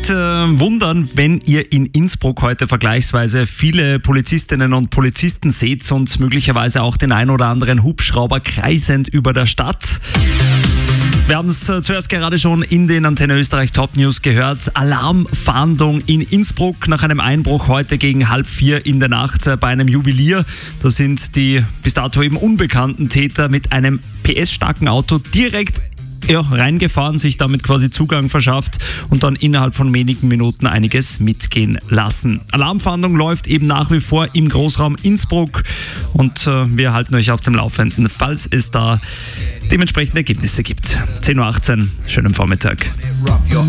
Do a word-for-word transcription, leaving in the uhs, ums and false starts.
nicht äh, wundern, wenn ihr in Innsbruck heute vergleichsweise viele Polizistinnen und Polizisten seht und möglicherweise auch den ein oder anderen Hubschrauber kreisend über der Stadt. Wir haben es zuerst gerade schon in den Antenne Österreich Top News gehört. Alarmfahndung in Innsbruck nach einem Einbruch heute gegen halb vier in der Nacht bei einem Juwelier. Da sind die bis dato eben unbekannten Täter mit einem P S-starken Auto direkt ja, reingefahren, sich damit quasi Zugang verschafft und dann innerhalb von wenigen Minuten einiges mitgehen lassen. Alarmfahndung läuft eben nach wie vor im Großraum Innsbruck und äh, wir halten euch auf dem Laufenden, falls es da dementsprechende Ergebnisse gibt. zehn Uhr achtzehn, schönen Vormittag.